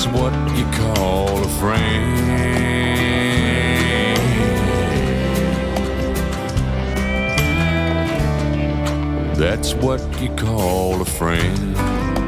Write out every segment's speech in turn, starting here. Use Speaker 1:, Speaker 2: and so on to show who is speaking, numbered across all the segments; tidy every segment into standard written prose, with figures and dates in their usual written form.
Speaker 1: That's what you call a friend. That's what you call a friend.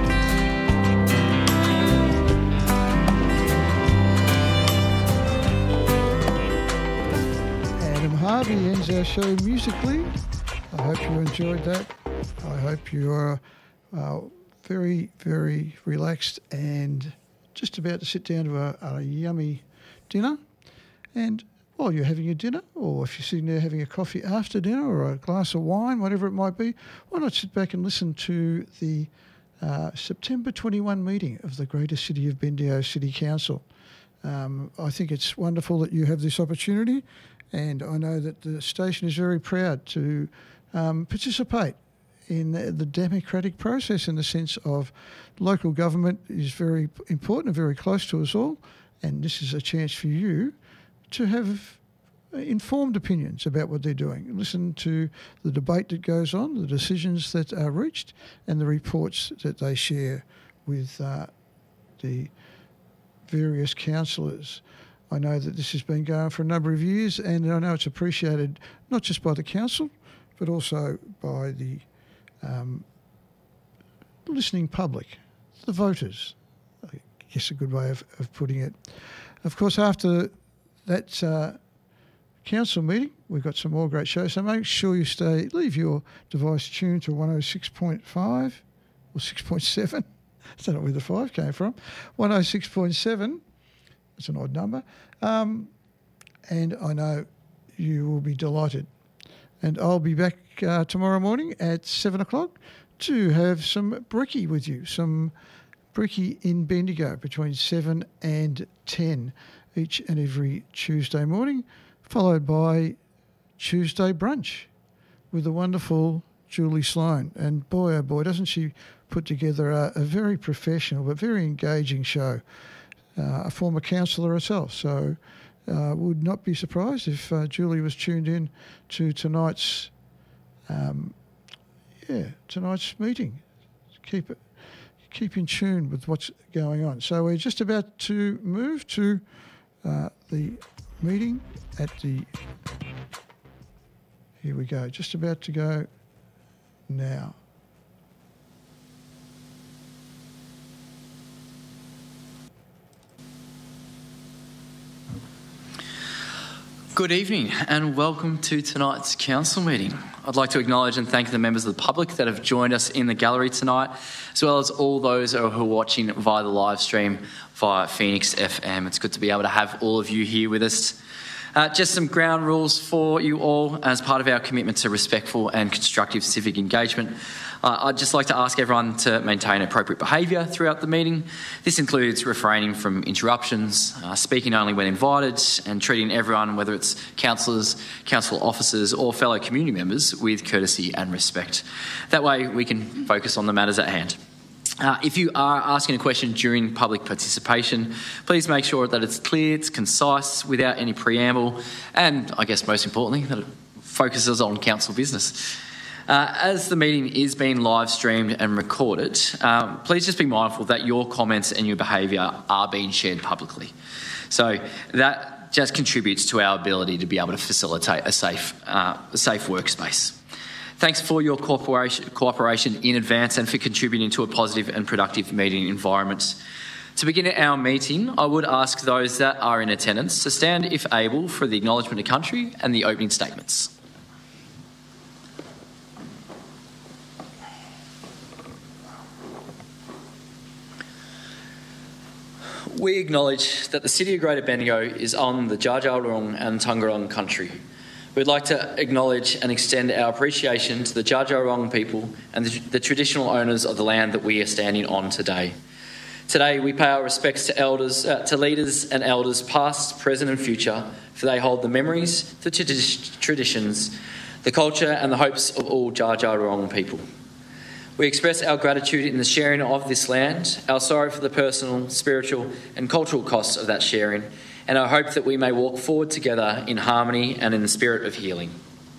Speaker 2: Adam Harvey ends our show musically. I hope you enjoyed that. I hope you are very, very relaxed and just about to sit down to a yummy dinner. And while you're having your dinner, or if you're sitting there having a coffee after dinner or a glass of wine, whatever it might be, why not sit back and listen to the September 21 meeting of the Greater City of Bendigo City Council. I think it's wonderful that you have this opportunity, and I know that the station is very proud to participate in the democratic process, in the sense of local government is very important and very close to us all, and this is a chance for you to have informed opinions about what they're doing. Listen to the debate that goes on, the decisions that are reached, and the reports that they share with the various councillors. I know that this has been going for a number of years, and I know it's appreciated not just by the council, but also by the listening public, the voters, I guess a good way of putting it. Of course, after that council meeting, we've got some more great shows, so make sure you leave your device tuned to 106.5 or 6.7. I don't know where the 5 came from. 106.7, it's an odd number. And I know you will be delighted. And I'll be back tomorrow morning at 7 o'clock to have some brekkie with you, some brekkie in Bendigo between 7 and 10 each and every Tuesday morning, followed by Tuesday brunch with the wonderful Julie Sloan. And boy, oh boy, doesn't she put together a very professional but very engaging show. A former councillor herself, so would not be surprised if Julie was tuned in to tonight's meeting. Keep in tune with what's going on. So we're just about to move to the meeting at the. Here we go. Just about to go now.
Speaker 3: Good evening and welcome to tonight's council meeting. I'd like to acknowledge and thank the members of the public that have joined us in the gallery tonight, as well as all those who are watching via the live stream via Phoenix FM. It's good to be able to have all of you here with us. Just some ground rules for you all as part of our commitment to respectful and constructive civic engagement. I'd just like to ask everyone to maintain appropriate behaviour throughout the meeting. This includes refraining from interruptions, speaking only when invited, and treating everyone, whether it's councillors, council officers or fellow community members, with courtesy and respect. That way we can focus on the matters at hand. If you are asking a question during public participation, please make sure that it's clear, it's concise, without any preamble, and I guess most importantly, that it focuses on council business. As the meeting is being live streamed and recorded, please just be mindful that your comments and your behaviour are being shared publicly. So that just contributes to our ability to be able to facilitate a safe workspace. Thanks for your cooperation in advance and for contributing to a positive and productive meeting environment. To begin our meeting, I would ask those that are in attendance to stand, if able, for the acknowledgement of country and the opening statements. We acknowledge that the City of Greater Bendigo is on the Dja Dja Wurrung and Taungurung country. We'd like to acknowledge and extend our appreciation to the Dja Dja Wurrung people and the traditional owners of the land that we are standing on today. Today, we pay our respects to leaders and elders past, present and future, for they hold the memories, the traditions, the culture and the hopes of all Dja Dja Wurrung people. We express our gratitude in the sharing of this land, our sorrow for the personal, spiritual and cultural costs of that sharing, and our hope that we may walk forward together in harmony and in the spirit of healing.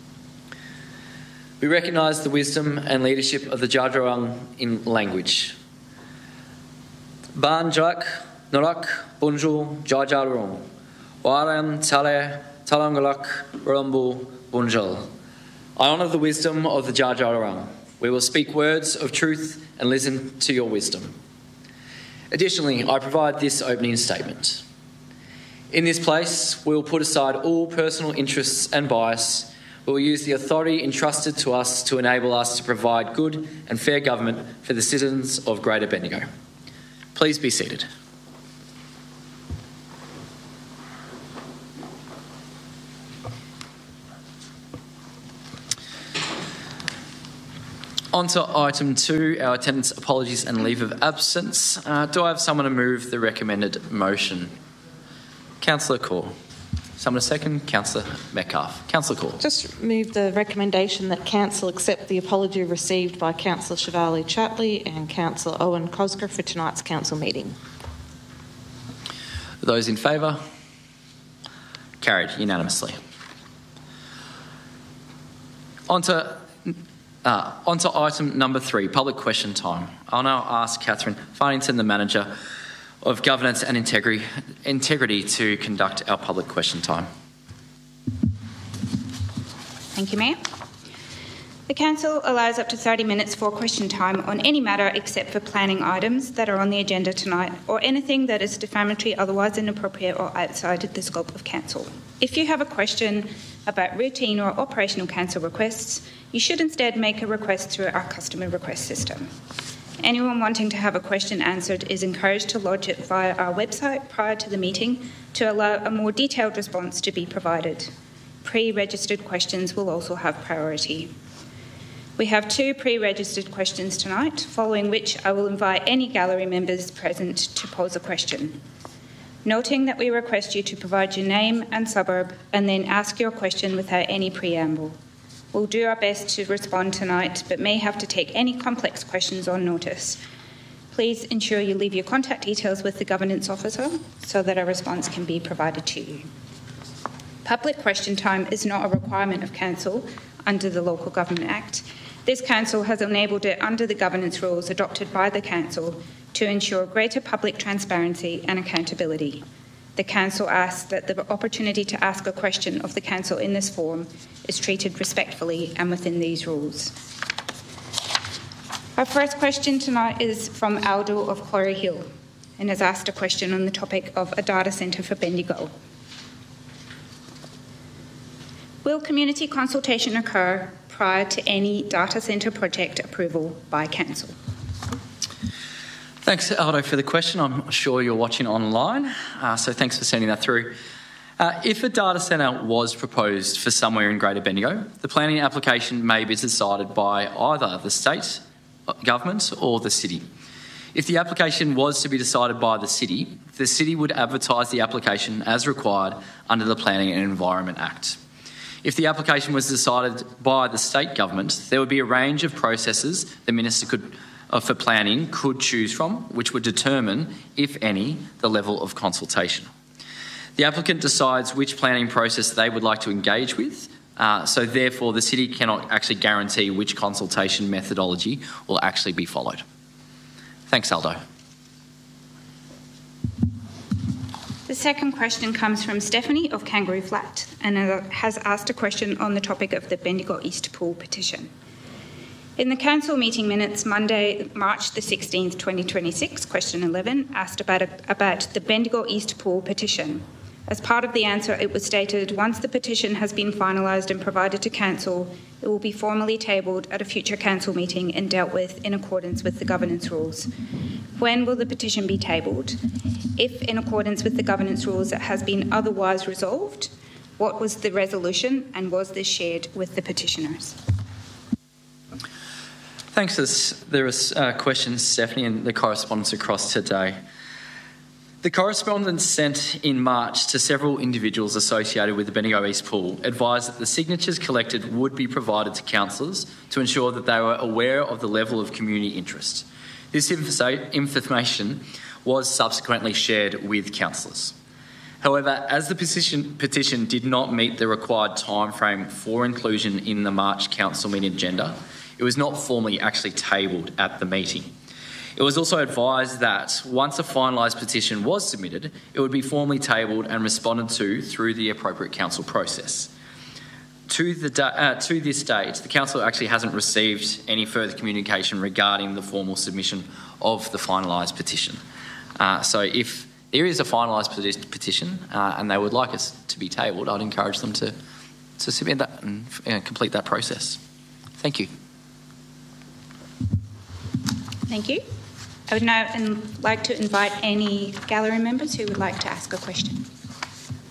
Speaker 3: We recognise the wisdom and leadership of the Dja Dja Wurrung in language. Ban Jak, Nolak Bunjul Jajarung. Waran Tale Talangalak Rumbu Bunjul. I honour the wisdom of the Jajarung. We will speak words of truth and listen to your wisdom. Additionally, I provide this opening statement. In this place, we will put aside all personal interests and bias. We will use the authority entrusted to us to enable us to provide good and fair government for the citizens of Greater Bendigo. Please be seated. On to item 2, our attendance apologies and leave of absence. Do I have someone to move the recommended motion? Councillor Corr. Someone a second? Councillor Metcalfe. Councillor Corr.
Speaker 4: Just move the recommendation that Council accept the apology received by Councillor Chevalier-Chatley and Councillor Owen Cosgrove for tonight's Council meeting.
Speaker 3: Those in favour? Carried unanimously. On to item number 3, public question time. I'll now ask Catherine Farrington, the Manager of Governance and Integrity, to conduct our public question time.
Speaker 5: Thank you, Mayor. The Council allows up to 30 minutes for question time on any matter except for planning items that are on the agenda tonight or anything that is defamatory, otherwise inappropriate or outside the scope of Council. If you have a question about routine or operational Council requests, you should instead make a request through our customer request system. Anyone wanting to have a question answered is encouraged to lodge it via our website prior to the meeting to allow a more detailed response to be provided. Pre-registered questions will also have priority. We have 2 pre-registered questions tonight, following which I will invite any gallery members present to pose a question. Noting that we request you to provide your name and suburb and then ask your question without any preamble. We'll do our best to respond tonight, but may have to take any complex questions on notice. Please ensure you leave your contact details with the Governance Officer so that a response can be provided to you. Public question time is not a requirement of Council under the Local Government Act. This Council has enabled it under the governance rules adopted by the Council to ensure greater public transparency and accountability. The Council asks that the opportunity to ask a question of the Council in this forum is treated respectfully and within these rules. Our first question tonight is from Aldo of Quarry Hill and has asked a question on the topic of a data centre for Bendigo. Will community consultation occur prior to any data centre project approval by Council?
Speaker 3: Thanks, Aldo, for the question. I'm sure you're watching online, so thanks for sending that through. If a data centre was proposed for somewhere in Greater Bendigo, the planning application may be decided by either the state government or the city. If the application was to be decided by the city would advertise the application as required under the Planning and Environment Act. If the application was decided by the state government, there would be a range of processes the Minister for Planning could choose from, which would determine, if any, the level of consultation. The applicant decides which planning process they would like to engage with, so therefore the city cannot actually guarantee which consultation methodology will actually be followed. Thanks, Aldo.
Speaker 5: The second question comes from Stephanie of Kangaroo Flat and has asked a question on the topic of the Bendigo East Pool petition. In the Council meeting minutes, Monday, March the 16th, 2026, question 11, asked about the Bendigo East Pool petition. As part of the answer, it was stated, once the petition has been finalised and provided to Council, it will be formally tabled at a future Council meeting and dealt with in accordance with the governance rules. When will the petition be tabled? If, in accordance with the governance rules, it has been otherwise resolved, what was the resolution and was this shared with the petitioners?
Speaker 3: Thanks. There are questions, Stephanie, and the correspondence across today. The correspondence sent in March to several individuals associated with the Bendigo East Pool advised that the signatures collected would be provided to councillors to ensure that they were aware of the level of community interest. This information was subsequently shared with councillors. However, as the petition did not meet the required timeframe for inclusion in the March council meeting agenda, it was not formally actually tabled at the meeting. It was also advised that once a finalised petition was submitted, it would be formally tabled and responded to through the appropriate council process. To this date, the council actually hasn't received any further communication regarding the formal submission of the finalised petition. So if there is a finalised petition and they would like us to be tabled, I'd encourage them to submit that and complete that process. Thank you.
Speaker 5: Thank you. I would now like to invite any gallery members who would like to ask a question.